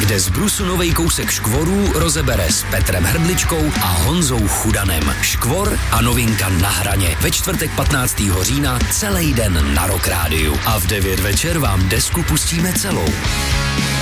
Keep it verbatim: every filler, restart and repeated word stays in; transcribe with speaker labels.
Speaker 1: kde z brusu novej kousek Škvorů rozebere s Petrem Hrdličkou a Honzou Chudanem. Škvor a novinka Na hraně. Ve čtvrtek patnáctého října celý den na Rock Rádiu. A v devět večer vám desku pustíme celou.